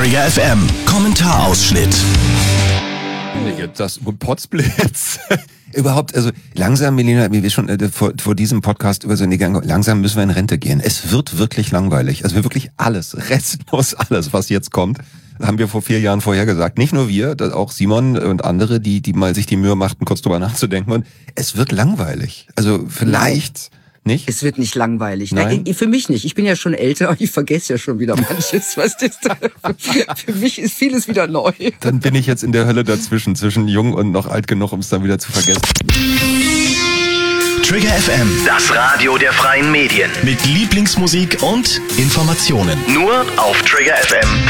Trigger FM Kommentarausschnitt. Das Potzblitz. Überhaupt, also langsam, Melina, wie wir schon vor diesem Podcast über so eine Gang, langsam müssen wir in Rente gehen. Es wird wirklich langweilig. Also wirklich alles, restlos alles, was jetzt kommt, haben wir vor 4 Jahren vorhergesagt. Nicht nur wir, auch Simon und andere, die mal sich die Mühe machten, kurz drüber nachzudenken. Und es wird langweilig. Also vielleicht nicht. Es wird nicht langweilig. Nein? Für mich nicht. Ich bin ja schon älter, ich vergesse ja schon wieder manches. Was das da? Für mich ist vieles wieder neu. Dann bin ich jetzt in der Hölle dazwischen, zwischen jung und noch alt genug, um es dann wieder zu vergessen. Trigger FM, Das Radio der freien Medien. mit Lieblingsmusik und Informationen. Nur auf Trigger FM.